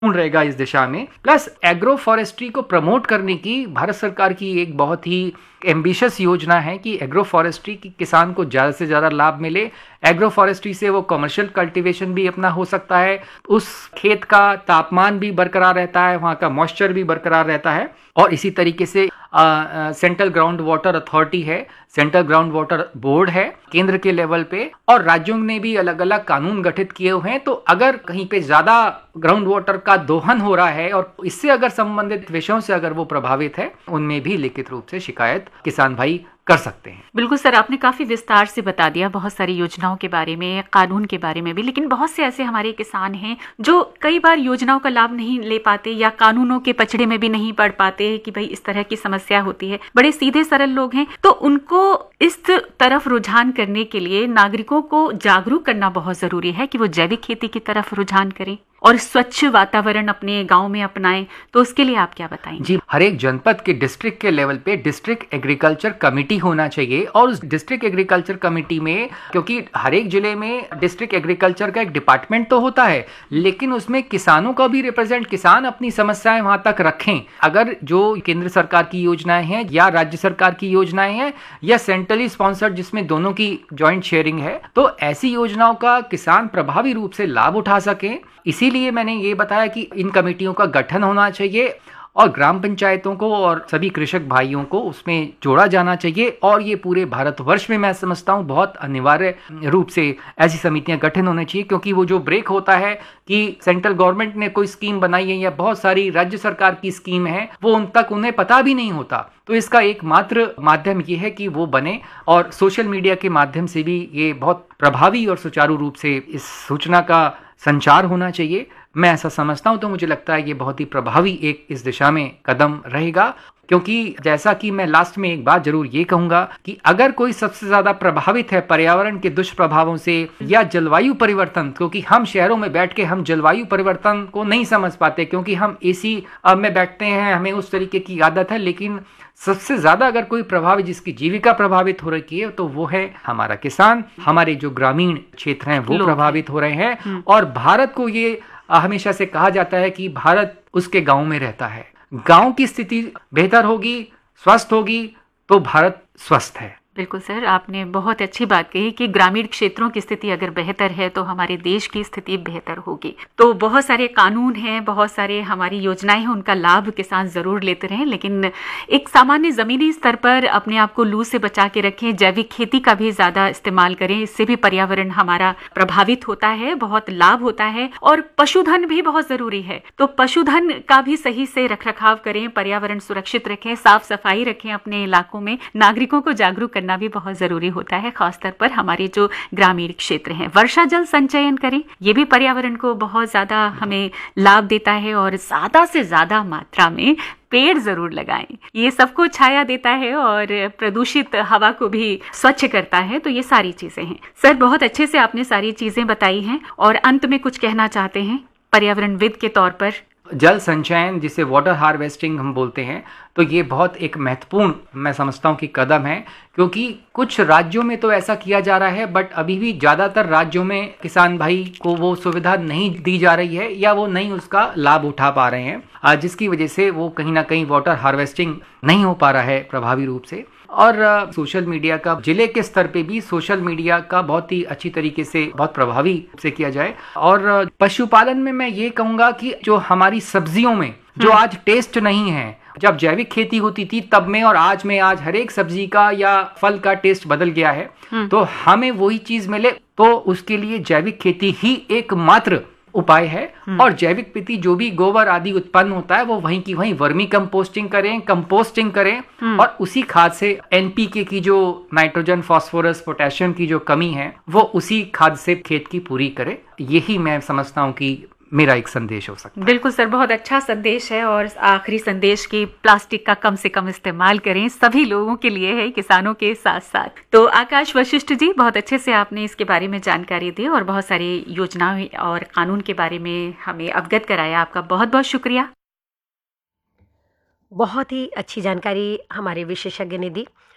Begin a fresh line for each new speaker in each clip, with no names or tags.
रहेगा इस दिशा में। प्लस एग्रो फॉरेस्ट्री को प्रमोट करने की भारत सरकार की एक बहुत ही एम्बिशियस योजना है कि एग्रो फॉरेस्ट्री की किसान को ज़्यादा से ज़्यादा लाभ मिले। एग्रो फॉरेस्ट्री से वो कमर्शियल कल्टीवेशन भी अपना हो सकता है, उस खेत का तापमान भी बरकरार रहता है, वहाँ का मॉइस्चर भी बरकरार रहता है। और इसी तरीके से सेंट्रल ग्राउंड वाटर अथॉरिटी है, सेंट्रल ग्राउंड वाटर बोर्ड है केंद्र के लेवल पे, और राज्यों ने भी अलग अलग कानून गठित किए हुए हैं। तो अगर कहीं पे ज्यादा ग्राउंड वाटर का दोहन हो रहा है और इससे अगर संबंधित विषयों से अगर वो प्रभावित है, उनमें भी लिखित रूप से शिकायत किसान भाई कर सकते हैं।
बिल्कुल सर, आपने काफी विस्तार से बता दिया बहुत सारी योजनाओं के बारे में, कानून के बारे में भी। लेकिन बहुत से ऐसे हमारे किसान हैं जो कई बार योजनाओं का लाभ नहीं ले पाते या कानूनों के पचड़े में भी नहीं पड़ पाते कि भाई इस तरह की समस्या होती है। बड़े सीधे सरल लोग हैं, तो उनको इस तरफ रुझान करने के लिए नागरिकों को जागरूक करना बहुत जरूरी है कि वो जैविक खेती की तरफ रुझान करें और स्वच्छ वातावरण अपने गांव में अपनाएं। तो उसके लिए आप क्या बताएंगे?
जी, हर एक जनपद के डिस्ट्रिक्ट के लेवल पे डिस्ट्रिक्ट एग्रीकल्चर कमेटी होना चाहिए, और उस डिस्ट्रिक्ट एग्रीकल्चर कमेटी में, क्योंकि हर एक जिले में डिस्ट्रिक्ट एग्रीकल्चर का एक डिपार्टमेंट तो होता है, लेकिन उसमें किसानों का भी रिप्रेजेंट, किसान अपनी समस्याएं वहां तक रखें। अगर जो केंद्र सरकार की योजनाएं हैं या राज्य सरकार की योजनाएं हैं या सेंट्रली स्पॉन्सर्ड जिसमें दोनों की ज्वाइंट शेयरिंग है, तो ऐसी योजनाओं का किसान प्रभावी रूप से लाभ उठा सके। इसीलिए मैंने ये बताया कि इन कमेटियों का गठन होना चाहिए और ग्राम पंचायतों को और सभी कृषक भाइयों को उसमें जोड़ा जाना चाहिए। और ये पूरे भारतवर्ष में मैं समझता हूँ बहुत अनिवार्य रूप से ऐसी समितियां गठन होनी चाहिए, क्योंकि वो जो ब्रेक होता है कि सेंट्रल गवर्नमेंट ने कोई स्कीम बनाई है या बहुत सारी राज्य सरकार की स्कीम है, वो उन तक उन्हें पता भी नहीं होता। तो इसका एकमात्र माध्यम ये है कि वो बने, और सोशल मीडिया के माध्यम से भी ये बहुत प्रभावी और सुचारू रूप से इस सूचना का संचार होना चाहिए। मैं ऐसा समझता हूं, तो मुझे लगता है ये बहुत ही प्रभावी एक इस दिशा में कदम रहेगा। क्योंकि जैसा कि मैं लास्ट में एक बात जरूर ये कहूंगा कि अगर कोई सबसे ज्यादा प्रभावित है पर्यावरण के दुष्प्रभावों से या जलवायु परिवर्तन, क्योंकि हम शहरों में बैठ के हम जलवायु परिवर्तन को नहीं समझ पाते, क्योंकि हम एसी में बैठते हैं, हमें उस तरीके की आदत है। लेकिन सबसे ज्यादा अगर कोई प्रभावित, जिसकी जीविका प्रभावित हो रही है, तो वो है हमारा किसान, हमारे जो ग्रामीण क्षेत्र हैं वो प्रभावित हो रहे हैं। और भारत को ये हमेशा से कहा जाता है कि भारत उसके गांव में रहता है। गांव की स्थिति बेहतर होगी, स्वस्थ होगी, तो भारत स्वस्थ है।
बिल्कुल सर, आपने बहुत अच्छी बात कही कि ग्रामीण क्षेत्रों की स्थिति अगर बेहतर है तो हमारे देश की स्थिति बेहतर होगी। तो बहुत सारे कानून हैं, बहुत सारे हमारी योजनाएं हैं, उनका लाभ किसान जरूर लेते रहें, लेकिन एक सामान्य जमीनी स्तर पर अपने आप को लू से बचा के रखें। जैविक खेती का भी ज्यादा इस्तेमाल करें, इससे भी पर्यावरण हमारा प्रभावित होता है, बहुत लाभ होता है। और पशुधन भी बहुत जरूरी है, तो पशुधन का भी सही से रखरखाव करें, पर्यावरण सुरक्षित रखें, साफ सफाई रखें अपने इलाकों में। नागरिकों को जागरूक करना भी बहुत जरूरी होता है, खासतौर पर हमारे जो ग्रामीण क्षेत्र हैं। वर्षा जल संचयन करें, ये भी पर्यावरण को बहुत ज्यादा हमें लाभ देता है। और ज्यादा से ज्यादा मात्रा में पेड़ जरूर लगाएं, ये सबको छाया देता है और प्रदूषित हवा को भी स्वच्छ करता है। तो ये सारी चीजें हैं। सर, बहुत अच्छे से आपने सारी चीजें बताई हैं, और अंत में कुछ कहना चाहते हैं पर्यावरणविद के तौर पर?
जल संचयन, जिसे वाटर हार्वेस्टिंग हम बोलते हैं, तो ये बहुत एक महत्वपूर्ण मैं समझता हूँ कि कदम है। क्योंकि कुछ राज्यों में तो ऐसा किया जा रहा है, बट अभी भी ज्यादातर राज्यों में किसान भाई को वो सुविधा नहीं दी जा रही है या वो नहीं उसका लाभ उठा पा रहे हैं, जिसकी वजह से वो कहीं ना कहीं वाटर हार्वेस्टिंग नहीं हो पा रहा है प्रभावी रूप से। और सोशल मीडिया का, जिले के स्तर पे भी सोशल मीडिया का बहुत ही अच्छी तरीके से, बहुत प्रभावी रूप से किया जाए। और पशुपालन में मैं ये कहूंगा कि जो हमारी सब्जियों में जो आज टेस्ट नहीं है, जब जैविक खेती होती थी तब में और आज में, आज हर एक सब्जी का या फल का टेस्ट बदल गया है। तो हमें वही चीज मिले, तो उसके लिए जैविक खेती ही एकमात्र उपाय है। और जैविक खेती जो भी गोबर आदि उत्पन्न होता है वो वहीं की वहीं वर्मी कंपोस्टिंग करें, कंपोस्टिंग करें, और उसी खाद से एनपीके की जो नाइट्रोजन, फास्फोरस, पोटेशियम की जो कमी है वो उसी खाद से खेत की पूरी करें। यही मैं समझता हूँ कि मेरा एक संदेश हो सकता है।
बिल्कुल सर, बहुत अच्छा संदेश है। और आखिरी संदेश की प्लास्टिक का कम से कम इस्तेमाल करें, सभी लोगों के लिए है, किसानों के साथ साथ। तो आकाश वशिष्ठ जी, बहुत अच्छे से आपने इसके बारे में जानकारी दी और बहुत सारी योजनाएं और कानून के बारे में हमें अवगत कराया। आपका बहुत बहुत शुक्रिया।
बहुत ही अच्छी जानकारी हमारे विशेषज्ञ ने दी।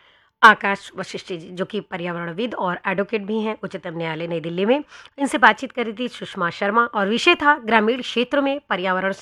आकाश वशिष्ठ जी, जो कि पर्यावरणविद और एडवोकेट भी हैं उच्चतम न्यायालय नई दिल्ली में। इनसे बातचीत कर रही थी सुषमा शर्मा और विषय था ग्रामीण क्षेत्रों में पर्यावरण